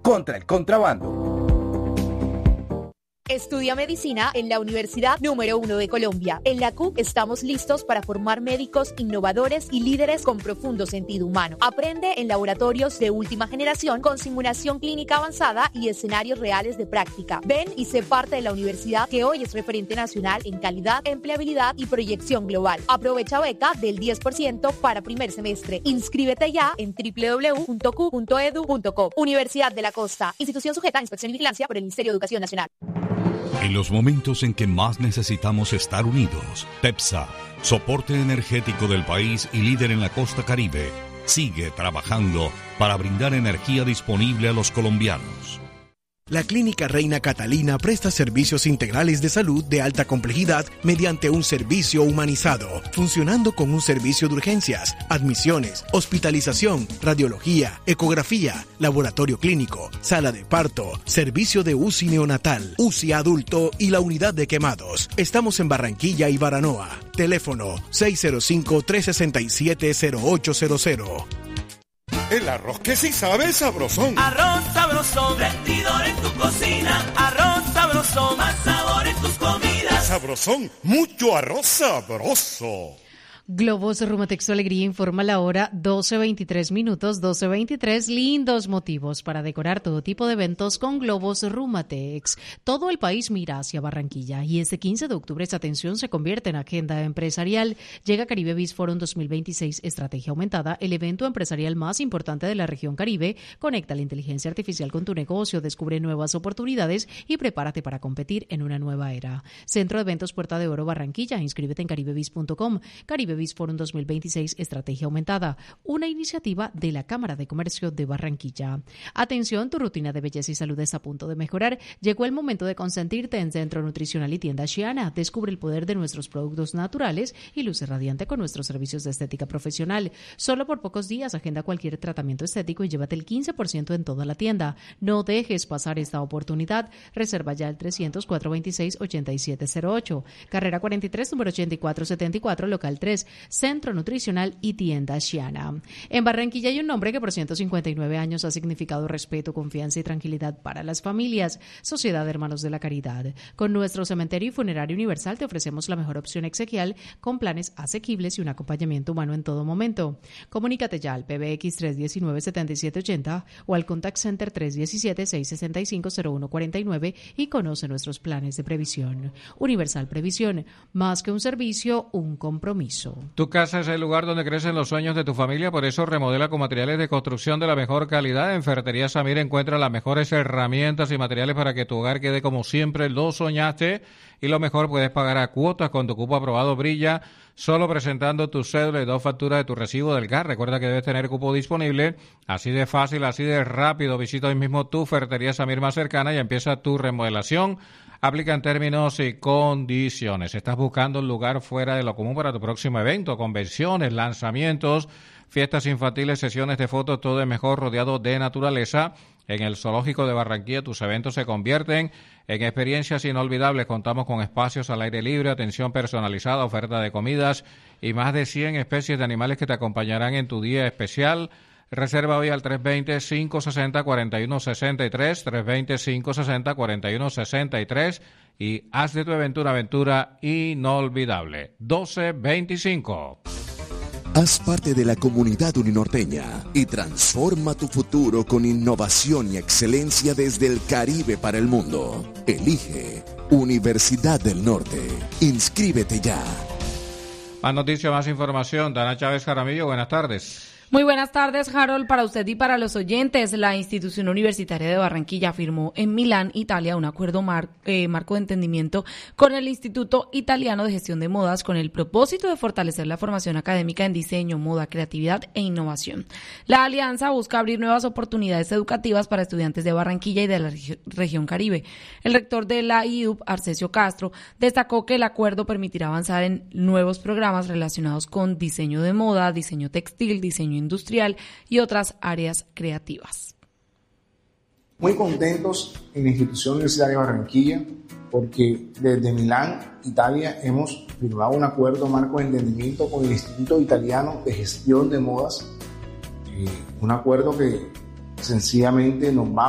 contra el contrabando. Estudia medicina en la Universidad número 1 de Colombia. En la CUC estamos listos para formar médicos innovadores y líderes con profundo sentido humano. Aprende en laboratorios de última generación con simulación clínica avanzada y escenarios reales de práctica. Ven y sé parte de la universidad que hoy es referente nacional en calidad, empleabilidad y proyección global. Aprovecha beca del 10% para primer semestre. Inscríbete ya en www.cu.edu.co. Universidad de la Costa. Institución sujeta a inspección y vigilancia por el Ministerio de Educación Nacional. En los momentos en que más necesitamos estar unidos, TEPSA, soporte energético del país y líder en la costa Caribe, sigue trabajando para brindar energía disponible a los colombianos. La Clínica Reina Catalina presta servicios integrales de salud de alta complejidad mediante un servicio humanizado, funcionando con un servicio de urgencias, admisiones, hospitalización, radiología, ecografía, laboratorio clínico, sala de parto, servicio de UCI neonatal, UCI adulto y la unidad de quemados. Estamos en Barranquilla y Baranoa. Teléfono 605-367-0800. El arroz que sí sabe sabrosón. Arroz sabrosón, rendidor en tu cocina. Arroz sabrosón, más sabor en tus comidas. Sabrosón, mucho arroz sabroso. Globos Rumatex Tu Alegría informa la hora 12:23, 12:23. Lindos motivos para decorar todo tipo de eventos con Globos Rumatex. Todo el país mira hacia Barranquilla y este 15 de octubre esta atención se convierte en agenda empresarial. Llega Caribe Biz Forum 2026, Estrategia Aumentada, el evento empresarial más importante de la región Caribe. Conecta la inteligencia artificial con tu negocio, descubre nuevas oportunidades y prepárate para competir en una nueva era. Centro de Eventos Puerta de Oro Barranquilla. Inscríbete en caribebiz.com. Caribe Biz Forum 2026, Estrategia Aumentada, una iniciativa de la Cámara de Comercio de Barranquilla. Atención, tu rutina de belleza y salud está a punto de mejorar. Llegó el momento de consentirte en Centro Nutricional y Tienda Xiana. Descubre el poder de nuestros productos naturales y luce radiante con nuestros servicios de estética profesional. Solo por pocos días agenda cualquier tratamiento estético y llévate el 15% en toda la tienda. No dejes pasar esta oportunidad. Reserva ya el 300-426-8708. Carrera 43, número 8474, local 3. Centro Nutricional y Tienda Xiana. En Barranquilla hay un nombre que por 159 años ha significado respeto, confianza y tranquilidad para las familias. Sociedad de Hermanos de la Caridad. Con nuestro cementerio y funerario universal te ofrecemos la mejor opción exequial con planes asequibles y un acompañamiento humano en todo momento. Comunícate ya al PBX 319-7780 o al Contact Center 317-665-0149 y conoce nuestros planes de previsión. Universal Previsión, más que un servicio, un compromiso. Tu casa es el lugar donde crecen los sueños de tu familia, por eso remodela con materiales de construcción de la mejor calidad. En Ferretería Samir encuentra las mejores herramientas y materiales para que tu hogar quede como siempre lo soñaste. Y lo mejor, puedes pagar a cuotas con tu cupo aprobado Brilla, solo presentando tu cédula y 2 facturas de tu recibo del gas. Recuerda que debes tener cupo disponible. Así de fácil, así de rápido. Visita hoy mismo tu Ferretería Samir más cercana y empieza tu remodelación. Aplican términos y condiciones. ¿Estás buscando un lugar fuera de lo común para tu próximo evento? Convenciones, lanzamientos, fiestas infantiles, sesiones de fotos, todo es mejor rodeado de naturaleza. En el Zoológico de Barranquilla tus eventos se convierten en experiencias inolvidables. Contamos con espacios al aire libre, atención personalizada, oferta de comidas y más de 100 especies de animales que te acompañarán en tu día especial. Reserva hoy al 320-560-4163, 320-560-4163 y haz de tu aventura aventura inolvidable. 1225. Haz parte de la comunidad uninorteña y transforma tu futuro con innovación y excelencia desde el Caribe para el mundo. Elige Universidad del Norte. Inscríbete ya. Más noticias, más información. Dana Chávez Jaramillo, buenas tardes. Muy buenas tardes, Harold, para usted y para los oyentes. La institución universitaria de Barranquilla firmó en Milán, Italia, un acuerdo marco de entendimiento con el Instituto Italiano de Gestión de Modas con el propósito de fortalecer la formación académica en diseño, moda, creatividad e innovación. La alianza busca abrir nuevas oportunidades educativas para estudiantes de Barranquilla y de la región Caribe. El rector de la IUP, Arcesio Castro, destacó que el acuerdo permitirá avanzar en nuevos programas relacionados con diseño de moda, diseño textil, diseño industrial y otras áreas creativas. Muy contentos en la institución universitaria de Barranquilla porque desde Milán, Italia, hemos firmado un acuerdo marco de entendimiento con el Instituto Italiano de Gestión de Modas, un acuerdo que sencillamente nos va